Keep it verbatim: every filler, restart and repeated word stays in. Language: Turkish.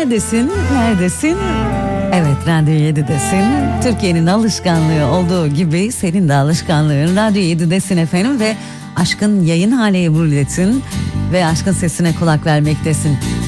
Neredesin? Neredesin? Evet, Radyo yedidesin. Türkiye'nin alışkanlığı olduğu gibi senin de alışkanlığın Radyo yedidesin efendim ve aşkın yayın hali Ebru Let'in ve aşkın sesine kulak vermektesin.